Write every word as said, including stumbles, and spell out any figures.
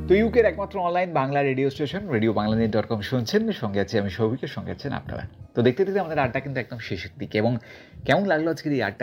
তো ইউকের একমাত্র online Bangla radio station radio Bangla news dot com শুনছেন, সঙ্গে আছি আমি সৌভিকের, সঙ্গে আছেন আপনারা। তো দেখতে দেখতে আমাদের আড্ডা কিন্তু একদম শেষের দিকে, এবং কেমন লাগলো আজকের এই আড্ডা